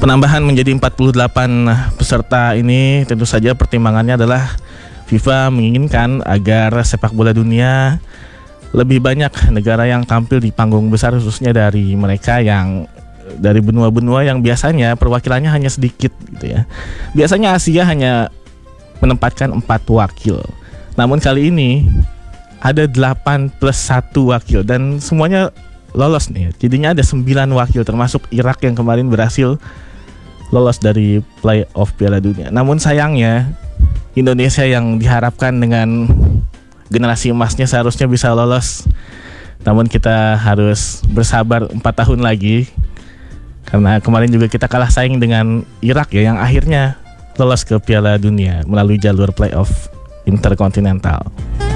Penambahan menjadi 48 peserta ini tentu saja pertimbangannya adalah FIFA menginginkan agar sepak bola dunia lebih banyak negara yang tampil di panggung besar, khususnya dari mereka yang dari benua-benua yang biasanya perwakilannya hanya sedikit gitu ya. Biasanya Asia hanya menempatkan 4 wakil. Namun kali ini ada 8 plus 1 wakil dan semuanya lolos nih. Jadinya ada 9 wakil termasuk Irak yang kemarin berhasil lolos dari playoff Piala Dunia. Namun sayangnya Indonesia yang diharapkan dengan generasi emasnya seharusnya bisa lolos. Namun kita harus bersabar 4 tahun lagi. Karena kemarin juga kita kalah saing dengan Irak ya, yang akhirnya lolos ke Piala Dunia melalui jalur playoff interkontinental.